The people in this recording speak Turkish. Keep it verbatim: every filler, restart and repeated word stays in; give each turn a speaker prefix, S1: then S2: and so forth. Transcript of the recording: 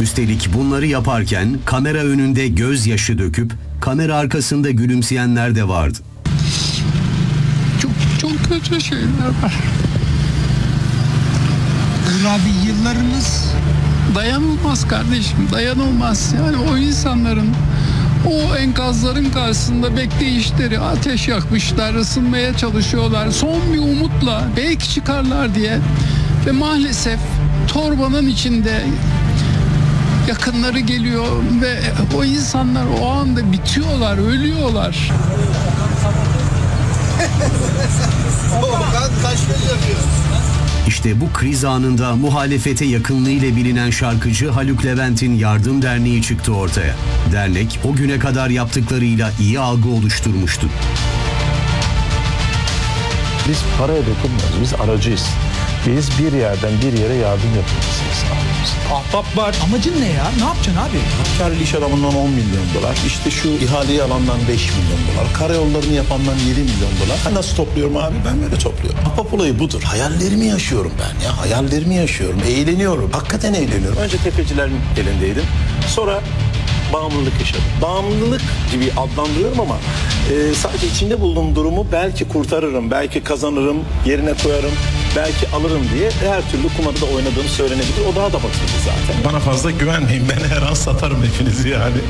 S1: Üstelik bunları yaparken kamera önünde gözyaşı döküp kamera arkasında gülümseyenler de vardı.
S2: Çok çok kötü şeyler var.
S3: Uğur abi yıllarınız
S2: Dayanılmaz kardeşim, dayanılmaz. Yani o insanların o enkazların karşısında bekleyişleri, ateş yakmışlar, ısınmaya çalışıyorlar. Son bir umutla belki çıkarlar diye ve maalesef torbanın içinde yakınları geliyor ve o insanlar o anda bitiyorlar, ölüyorlar.
S1: İşte bu kriz anında muhalefete yakınlığıyla bilinen şarkıcı Haluk Levent'in Yardım Derneği çıktı ortaya. Dernek o güne kadar yaptıklarıyla iyi algı oluşturmuştu.
S4: Biz paraya dokunmuyoruz, biz aracıyız. Biz bir yerden bir yere yardım yapıyoruz.
S5: Ahbap var. Amacın ne ya? Ne yapacaksın abi?
S4: Karlı iş adamından on milyon dolar. İşte şu ihaleyi alandan beş milyon dolar. Karayollarını yapandan yedi milyon dolar. Ha, nasıl topluyorum abi? Ben böyle topluyorum. Ahbap olayı budur. Hayallerimi yaşıyorum ben ya. Hayallerimi yaşıyorum. Eğleniyorum. Hakikaten eğleniyorum. Önce tefecilerin elindeydim. Sonra bağımlılık yaşadım. Bağımlılık gibi adlandırıyorum ama e, sadece içinde bulduğum durumu belki kurtarırım, belki kazanırım, yerine koyarım, belki alırım diye her türlü kumarda oynadığım söylenebilir. O daha da batırdı zaten. Bana fazla güvenmeyin. Ben her an satarım hepinizi yani.